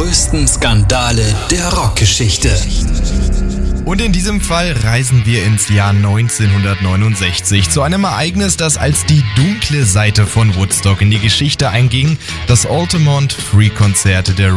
größten Skandale der Rockgeschichte. Und in diesem Fall reisen wir ins Jahr 1969 zu einem Ereignis, das als die dunkle Seite von Woodstock in die Geschichte einging, das Altamont Free Konzert der